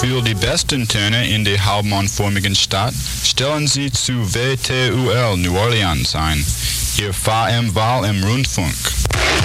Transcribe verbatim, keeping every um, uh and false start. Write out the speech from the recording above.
Für die besten Töne in der halbmondförmigen Stadt stellen Sie zu W T U L New Orleans ein. Ihr V M-Wahl im Rundfunk.